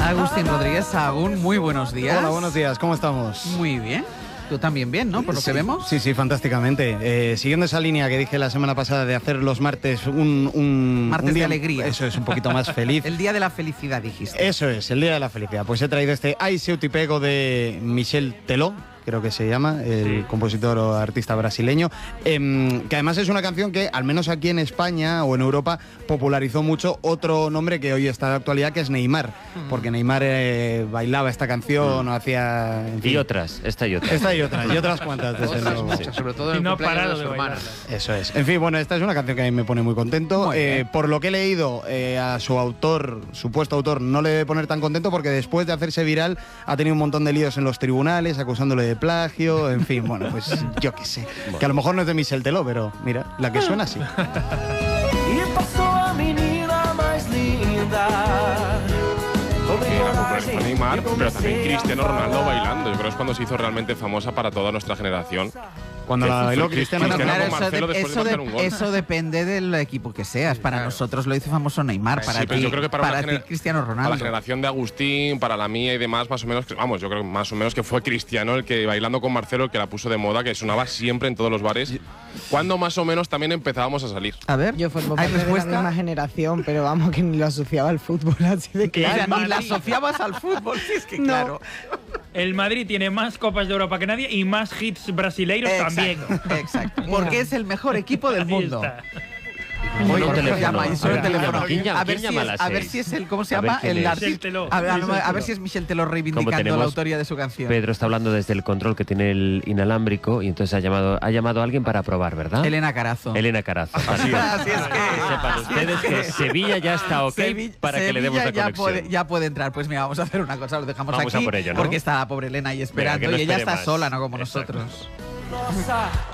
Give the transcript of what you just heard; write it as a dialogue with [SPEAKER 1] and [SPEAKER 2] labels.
[SPEAKER 1] Agustín Rodríguez Sahagún, muy buenos días.
[SPEAKER 2] Hola, buenos días, ¿cómo estamos?
[SPEAKER 1] Muy bien. Tú también bien, ¿no? Por lo que vemos.
[SPEAKER 2] Sí, fantásticamente. Siguiendo esa línea que dije la semana pasada de hacer los martes un
[SPEAKER 1] Martes
[SPEAKER 2] día,
[SPEAKER 1] de alegría.
[SPEAKER 2] Eso es, un poquito más feliz.
[SPEAKER 1] El día de la felicidad, dijiste.
[SPEAKER 2] Eso es, el día de la felicidad. Pues he traído este Ai Seu Te Pego de Michel Teló, creo que se llama, el compositor o artista brasileño, que además es una canción que, al menos aquí en España o en Europa, popularizó mucho otro nombre que hoy está de actualidad, que es Neymar, porque Neymar bailaba esta canción o hacía... en fin.
[SPEAKER 3] Y otras, esta y otras.
[SPEAKER 2] Esta y otras cuantas, desde luego.
[SPEAKER 1] Muchas, sobre todo en el cumpleaños de su hermana.
[SPEAKER 2] Eso es. En fin, bueno, esta es una canción que a mí me pone muy contento. Por lo que he leído, a su autor, supuesto autor, no le debe poner tan contento porque después de hacerse viral ha tenido un montón de líos en los tribunales, acusándole de plagio, en fin, bueno, pues yo qué sé. Bueno. Que a lo mejor no es de Michel Teló, pero mira, la que suena así.
[SPEAKER 4] Y pasó a menina más linda.
[SPEAKER 5] Fue Neymar, pero también Cristiano Ronaldo bailando. Yo creo que es cuando se hizo realmente famosa para toda nuestra generación.
[SPEAKER 2] Cuando la bailó Cristiano
[SPEAKER 1] Bueno, claro,
[SPEAKER 5] con Marcelo después de marcar un gol.
[SPEAKER 1] eso depende del equipo que seas. Para nosotros lo hizo famoso Neymar, para
[SPEAKER 5] Sí, pero
[SPEAKER 1] ti,
[SPEAKER 5] yo creo que para
[SPEAKER 1] ti Cristiano Ronaldo.
[SPEAKER 5] Para la generación de Agustín, para la mía y demás, más o menos, vamos, yo creo que más o menos que fue Cristiano el que bailando con Marcelo, el que la puso de moda, que sonaba siempre en todos los bares. Cuando más o menos también empezábamos a salir.
[SPEAKER 1] A ver,
[SPEAKER 6] yo formo
[SPEAKER 1] ¿hay
[SPEAKER 6] parte de la
[SPEAKER 1] respuesta?
[SPEAKER 6] misma generación, pero vamos, que ni lo asociaba al fútbol, así de claro.
[SPEAKER 1] Ni la asociabas al fútbol, sí, es que
[SPEAKER 6] No.
[SPEAKER 1] claro.
[SPEAKER 7] El Madrid tiene más Copas de Europa que nadie y más hits brasileiros también.
[SPEAKER 1] Exacto, porque es el mejor equipo del
[SPEAKER 7] Ahí
[SPEAKER 1] mundo.
[SPEAKER 7] está.
[SPEAKER 1] Oye,
[SPEAKER 3] Un teléfono.
[SPEAKER 1] llama ahí sobre el teléfono.
[SPEAKER 3] ¿Quién llama?
[SPEAKER 1] A ver,
[SPEAKER 3] ¿Quién
[SPEAKER 1] si
[SPEAKER 3] llama
[SPEAKER 1] es,
[SPEAKER 3] a las
[SPEAKER 1] a ver
[SPEAKER 3] 6?
[SPEAKER 1] si es el, ¿cómo se
[SPEAKER 3] A ver
[SPEAKER 1] llama?
[SPEAKER 3] quién
[SPEAKER 1] El
[SPEAKER 3] es.
[SPEAKER 1] artista.
[SPEAKER 7] Michel Teló.
[SPEAKER 1] A ver si es Michel Teló reivindicando
[SPEAKER 3] tenemos-
[SPEAKER 1] la autoría de su canción.
[SPEAKER 3] Pedro está hablando desde el control que tiene el inalámbrico y entonces ha llamado a alguien para probar, ¿verdad?
[SPEAKER 1] Elena Carazo.
[SPEAKER 3] Elena Carazo.
[SPEAKER 1] Así es que
[SPEAKER 3] Sepan ustedes que Sevilla ya está ok para que le demos la
[SPEAKER 1] Sevilla
[SPEAKER 3] conexión.
[SPEAKER 1] ya puede entrar. Pues mira, vamos a hacer una cosa, lo dejamos
[SPEAKER 3] Vamos
[SPEAKER 1] aquí
[SPEAKER 3] a por ello, ¿no?
[SPEAKER 1] porque está la pobre Elena ahí esperando
[SPEAKER 3] Venga, que no
[SPEAKER 1] y ella
[SPEAKER 3] espere
[SPEAKER 1] está
[SPEAKER 3] más.
[SPEAKER 1] sola, no como
[SPEAKER 3] Exacto.
[SPEAKER 1] nosotros.
[SPEAKER 4] Nossa,